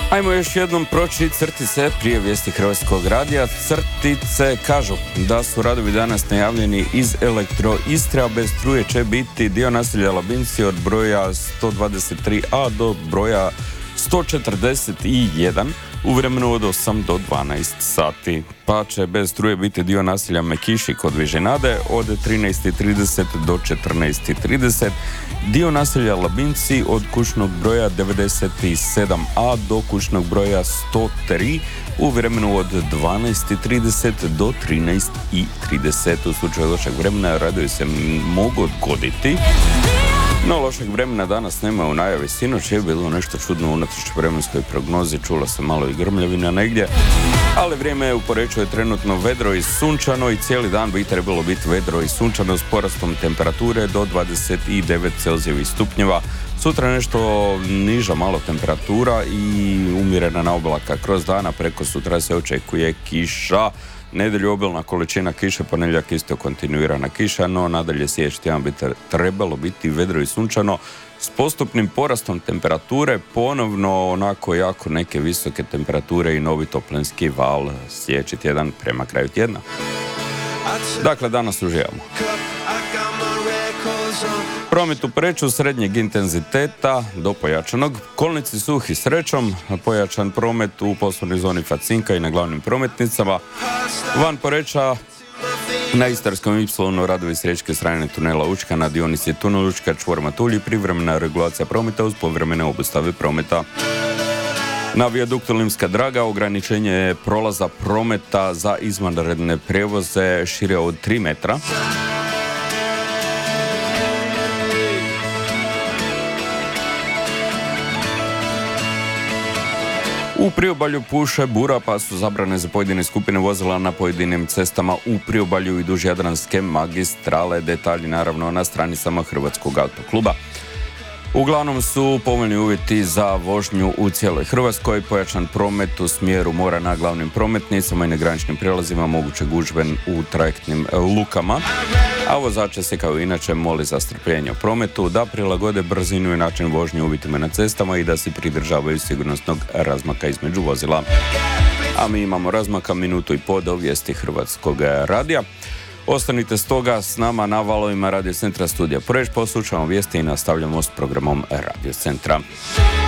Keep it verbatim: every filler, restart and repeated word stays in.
Ajmo još jednom proći crtice prije vijesti Hrvatskog radija. Crtice kažu da su radovi danas najavljeni iz Elektro Istre, a bez struje će biti dio naselja Labinci od broja sto dvadeset tri a do broja sto četrdeset jedan u vremenu od osam do dvanaest sati. Pa će bez struje biti dio naselja Mekiši kod Viženade od trinaest i trideset do četrnaest i trideset, dio naselja Labinci od kućnog broja devedeset sedam a do kućnog broja sto tri u vremenu od dvanaest i trideset do trinaest i trideset. U slučaju lošeg vremena radovi se mogu odgoditi. No, lošeg vremena danas nema u najavi. Sinoć je bilo nešto čudno unatoč vremenskoj prognozi, čula se malo i grmljavina negdje, ali vrijeme je u Poreču je trenutno vedro i sunčano i cijeli dan bi trebalo biti vedro i sunčano s porastom temperature do dvadeset devet Celzijevih stupnjeva. Sutra nešto niža malo temperatura i umjerena na oblaka kroz dana. Preko sutra se očekuje kiša. Nedjelju obilna količina kiše, ponedjeljak isto kontinuirana kiša, no nadalje sljedeći tjedan bi trebalo biti vedro i sunčano s postupnim porastom temperature, ponovno onako jako neke visoke temperature i novi toplinski val sljedeći tjedan prema kraju tjedna. Dakle, danas uživamo. Promet u Poreču srednjeg intenziteta do pojačanog. Kolnici suhi srećom, pojačan promet u poslovnoj zoni Facinka i na glavnim prometnicama. Van Poreča na Istarskom ipsilonu radovi s riječke strane tunela Učka na dionici tunel Učka čvor Matulji, privremena regulacija prometa uz povremene obustave prometa. Na vijaduktu Limska Draga ograničenje je prolaza prometa za izvanredne prijevoze šire od tri metra. U priobalju puše bura, pa su zabrane za pojedine skupine vozila na pojedinim cestama u priobalju i duž Jadranske magistrale. Detalji naravno na stranicama Hrvatskog autokluba. Uglavnom su povoljni uvjeti za vožnju u cijeloj Hrvatskoj, pojačan promet u smjeru mora na glavnim prometnicama i na graničnim prijelazima, moguće gužve u trajektnim lukama. A vozače se kao inače moli za strpljenje u prometu, da prilagode brzinu i način vožnje uvjetima na cestama i da se pridržavaju sigurnosnog razmaka između vozila. A mi imamo razmaka minutu i po do vijesti Hrvatskog radija. Ostanite stoga s nama na valovima Radio Centra studija Poreč, poslušamo vijesti i nastavljamo s programom Radio Centra.